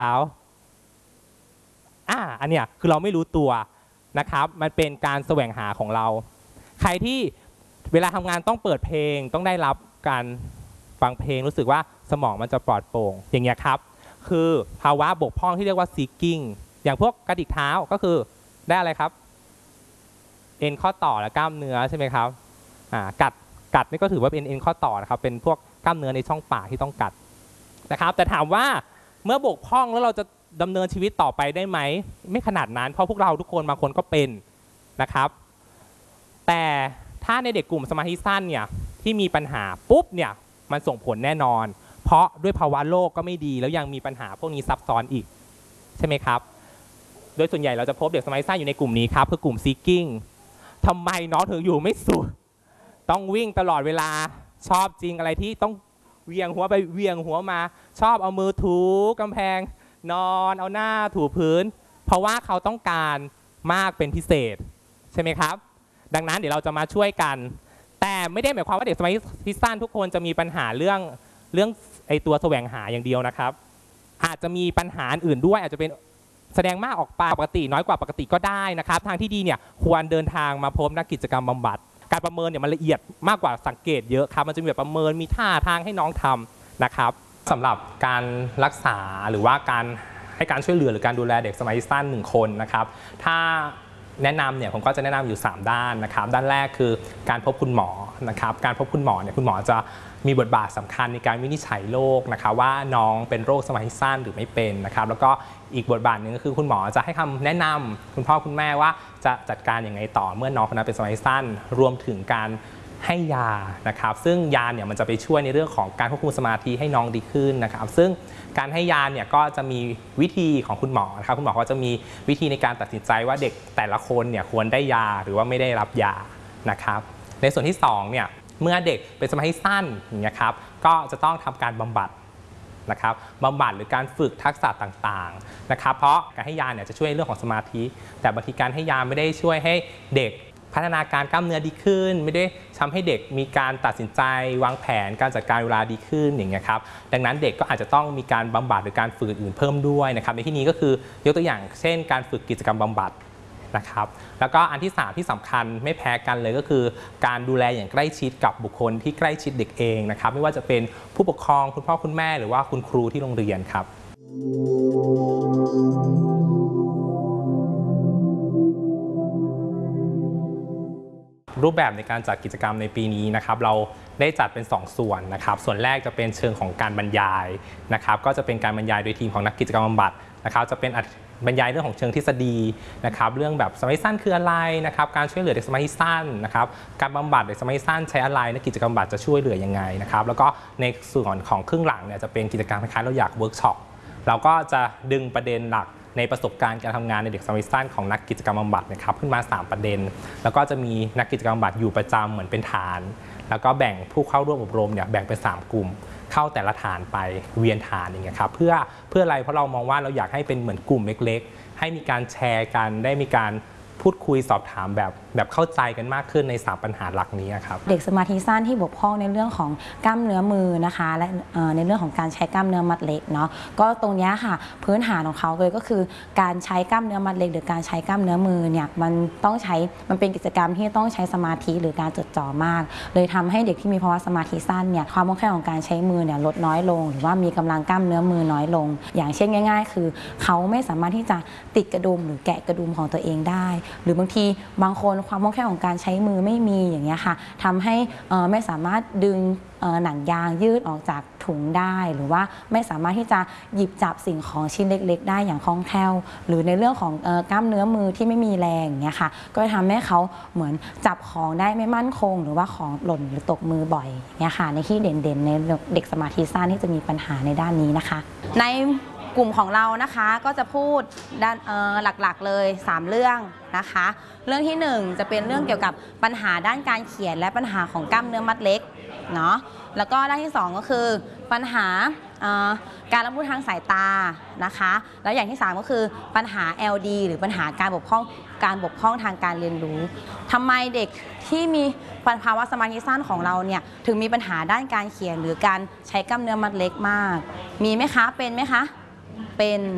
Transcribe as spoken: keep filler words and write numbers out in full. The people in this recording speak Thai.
เอาอ่าอันเนี้ยคือเราไม่รู้ตัวนะครับมันเป็นการแสวงหาของเราใครที่เวลาทำงานต้องเปิดเพลงต้องได้รับการฟังเพลงรู้สึกว่าสมองมันจะปลอดโปร่งอย่างเงี้ยครับคือภาวะบกพร่องที่เรียกว่า seeking อย่างพวกกระดิกเท้าก็คือได้อะไรครับเอ็นข้อต่อและกล้ามเนื้อใช่ไหมครับอ่ากัดกัดนี่ก็ถือว่าเป็นเอ็นข้อต่อนะครับเป็นพวกกล้ามเนื้อในช่องปากที่ต้องกัดนะครับแต่ถามว่าเมื่อบกพร่องแล้วเราจะดำเนินชีวิตต่อไปได้ไหมไม่ขนาดนั้นเพราะพวกเราทุกคนบางคนก็เป็นนะครับแต่ถ้าในเด็กกลุ่มสมาธิสั้นเนี่ยที่มีปัญหาปุ๊บเนี่ยมันส่งผลแน่นอนเพราะด้วยภาวะโลกก็ไม่ดีแล้วยังมีปัญหาพวกนี้ซับซ้อนอีกใช่ไหมครับโดยส่วนใหญ่เราจะพบเด็กสมาธิสั้นอยู่ในกลุ่มนี้ครับคือกลุ่ม seeking ทำไมน้องถึงอยู่ไม่สุดต้องวิ่งตลอดเวลาชอบจริงอะไรที่ต้องเวียงหัวไปเวียงหัวมาชอบเอามือถูกำแพงนอนเอาหน้าถูพื้นเพราะว่าเขาต้องการมากเป็นพิเศษใช่ไหมครับดังนั้นเดี๋ยวเราจะมาช่วยกันแต่ไม่ได้หมายความว่าเด็กสมาธิสั้นทุกคนจะมีปัญหาเรื่องเรื่องไอตัวแสวงหาอย่างเดียวนะครับอาจจะมีปัญหาอื่นด้วยอาจจะเป็นแสดงมากออกไปปกติน้อยกว่าปกติก็ได้นะครับทางที่ดีเนี่ยควรเดินทางมาพบนักกิจกรรมบำบัดการประเมินเนี่ยมันละเอียดมากกว่าสังเกตเยอะครับมันจะมีแบบประเมินมีท่าทางให้น้องทำนะครับสำหรับการรักษาหรือว่าการให้การช่วยเหลือหรือการดูแลเด็กสมาธิสั้นหนึ่งคนนะครับถ้าแนะนำเนี่ยผมก็จะแนะนำอยู่สามด้านนะครับด้านแรกคือการพบคุณหมอนะครับการพบคุณหมอเนี่ยคุณหมอจะมีบทบาทสำคัญในการวินิจฉัยโรคนะครับว่าน้องเป็นโรคสมาธิสั้นหรือไม่เป็นนะครับแล้วก็อีกบทบาทหนึ่งก็คือคุณหมอจะให้คำแนะนำคุณพ่อคุณแม่ว่าจะจัดการอย่างไรต่อเมื่อน้องคนนั้นเป็นสมาธิสั้นรวมถึงการให้ยานะครับซึ่งยาเนี่ยมันจะไปช่วยในเรื่องของการควบคุมสมาธิให้น้องดีขึ้นนะครับซึ่งการให้ยาเนี่ยก็จะมีวิธีของคุณหมอนะครับคุณหมอก็จะมีวิธีในการตัดสินใจว่าเด็กแต่ละคนเนี่ยควรได้ยาหรือว่าไม่ได้รับยานะครับในส่วนที่สองเนี่ยเมื่อเด็กเป็นสมาธิสั้นอย่างเงี้ยครับก็จะต้องทำการบำบัดนะครับบำบัดหรือการฝึกทักษะต่างๆนะครับเพราะการให้ยาเนี่ยจะช่วยในเรื่องของสมาธิแต่บางทีการให้ยาไม่ได้ช่วยให้เด็กพัฒนาการกล้ามเนื้อดีขึ้นไม่ได้ทำให้เด็กมีการตัดสินใจวางแผนการจัดการเวลาดีขึ้นอย่างเงี้ยครับดังนั้นเด็กก็อาจจะต้องมีการบำบัดหรือการฝึกอื่นเพิ่มด้วยนะครับในที่นี้ก็คือยกตัวอย่างเช่นการฝึกกิจกรรมบำบัดนะครับแล้วก็อันที่สามที่สำคัญไม่แพ้กันเลยก็คือการดูแลอย่างใกล้ชิดกับบุคคลที่ใกล้ชิดเด็กเองนะครับไม่ว่าจะเป็นผู้ปกครองคุณพ่อคุณแม่หรือว่าคุณครูที่โรงเรียนครับรูปแบบในการจัดกิจกรรมในปีนี้นะครับเราได้จัดเป็นสองส่วนนะครับส่วนแรกจะเป็นเชิงของการบรรยายนะครับก็จะเป็นการบรรยายโดยทีมของนักกิจกรรมบำบัดนะครับจะเป็นบรรยายเรื่องของเชิงทฤษฎีนะครับเรื่องแบบสมาธิสั้นคืออะไรนะครับการช่วยเหลือเด็กสมาธิสั้นนะครับการบำบัดเด็กสมาธิสั้นใช้อะไรนักกิจกรรมบำบัดจะช่วยเหลือยังไงนะครับแล้วก็ในส่วนของครึ่งหลังเนี่ยจะเป็นกิจกรรมคล้ายๆเราอยากเวิร์กช็อปเราก็จะดึงประเด็นหลักในประสบการณ์การทำงานในเด็กสมาธิสั้นของนักกิจกรรมบำบัดนะครับขึ้นมาสามประเด็นแล้วก็จะมีนักกิจกรรมบำบัดอยู่ประจำเหมือนเป็นฐานแล้วก็แบ่งผู้เข้าร่วมอบรมเนี่ยแบ่งเป็นสามกลุ่มเข้าแต่ละฐานไปเวียนฐานอย่างเงี้ยครับเพื่อเพื่ออะไรเพราะเรามองว่าเราอยากให้เป็นเหมือนกลุ่มเล็กๆให้มีการแชร์กันได้มีการพูดคุยสอบถามแบบแบบเข้าใจกันมากขึ้นในสามปัญหาหลักนี้ครับเด็กสมาธิสั้นที่บกพร่องในเรื่องของกล้ามเนื้อมือนะคะและในเรื่องของการใช้กล้ามเนื้อมัดเล็กเนาะก็ตรงนี้ค่ะพื้นฐานของเขาเลยก็คือการใช้กล้ามเนื้อมัดเล็กหรือการใช้กล้ามเนื้อมือเนี่ยมันต้องใช้มันเป็นกิจกรรมที่ต้องใช้สมาธิหรือการจดจ่อมากเลยทำให้เด็กที่มีภาวะสมาธิสั้นเนี่ยความคล่องแคล่วของการใช้มือเนี่ยลดน้อยลงหรือว่ามีกำลังกล้ามเนื้อมือน้อยลงอย่างเช่นง่ายๆคือเขาไม่สามารถที่จะติดกระดุมหรือแกะกระดุมของตัวเองได้หรือบางทีบางคนความคล่องแคล่วของการใช้มือไม่มีอย่างเงี้ยค่ะทำให้ไม่สามารถดึงหนังยางยืดออกจากถุงได้หรือว่าไม่สามารถที่จะหยิบจับสิ่งของชิ้นเล็กๆได้อย่างคล่องแคล่วหรือในเรื่องของกล้ามเนื้อมือที่ไม่มีแรงอย่างเงี้ยค่ะก็จะทำให้เขาเหมือนจับของได้ไม่มั่นคงหรือว่าของหล่นหรือตกมือบ่อยอย่างเงี้ยค่ะในที่เด่นๆในเด็กสมาธิสั้นที่จะมีปัญหาในด้านนี้นะคะในกลุ่มของเรานะคะก็จะพูดด้านหลักๆเลยสามเรื่องนะคะเรื่องที่หนึ่งจะเป็นเรื่องเกี่ยวกับปัญหาด้านการเขียนและปัญหาของกล้ามเนื้อมัดเล็กเนาะแล้วก็ด้านที่สองก็คือปัญหาการรับรู้ทางสายตานะคะแล้วอย่างที่สามก็คือปัญหา แอล ดี หรือปัญหาการบกพร่องการบกพร่องทางการเรียนรู้ทำไมเด็กที่มีภาวะสมาธิสั้นของเราเนี่ยถึงมีปัญหาด้านการเขียนหรือการใช้กล้ามเนื้อมัดเล็กมากมีไหมคะเป็นไหมคะเป็น